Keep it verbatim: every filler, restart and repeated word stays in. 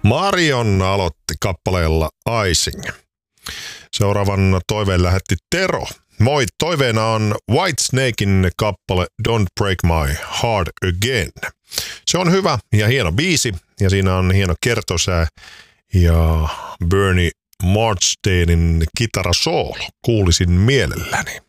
Marion aloitti kappaleella Icing. Seuraavan toiveen lähetti Tero. Moi, toiveena on Whitesnakein kappale Don't Break My Heart Again. Se on hyvä ja hieno biisi ja siinä on hieno kertosää ja Bernie Marsdenin kitarasoolo. Kuulisin mielelläni.